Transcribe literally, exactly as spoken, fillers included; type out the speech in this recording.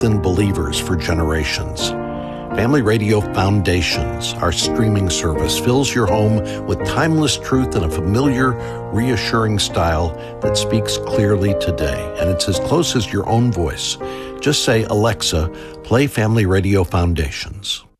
in believers for generations. Family Radio Foundations, our streaming service, fills your home with timeless truth in a familiar, reassuring style that speaks clearly today. And it's as close as your own voice. Just say, Alexa, play Family Radio Foundations.